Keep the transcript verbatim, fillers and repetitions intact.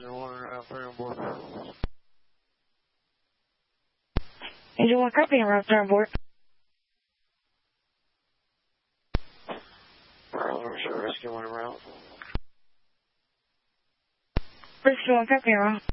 Engine one, uh, three on board. Engine one, copy, and route three on board. Rescue one route. Rescue one, copy, and route.